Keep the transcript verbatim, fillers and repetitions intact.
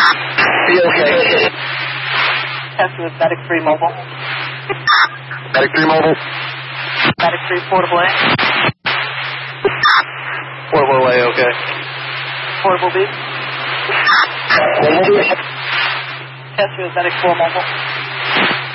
Are you okay? Test with Medic three Mobile. Medic three Mobile. Medic three Portable A. Portable A, okay. Portable B. Portable B. Test with Medic four Mobile.